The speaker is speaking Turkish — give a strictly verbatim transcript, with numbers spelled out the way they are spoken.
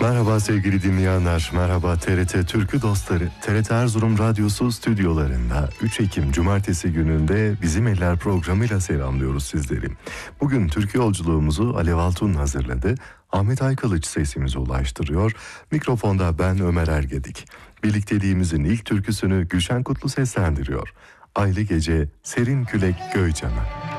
Merhaba sevgili dinleyenler, merhaba T R T Türkü dostları. T R T Erzurum Radyosu stüdyolarında üç Ekim Cumartesi gününde Bizim Eller programıyla selamlıyoruz sizleri. Bugün türkü yolculuğumuzu Alev Altun hazırladı. Ahmet Aykılıç sesimize ulaştırıyor. Mikrofonda ben Ömer Ergedik. Birlikteliğimizin ilk türküsünü Gülşen Kutlu seslendiriyor. Aylı Gece Serin Külek Göycan'a.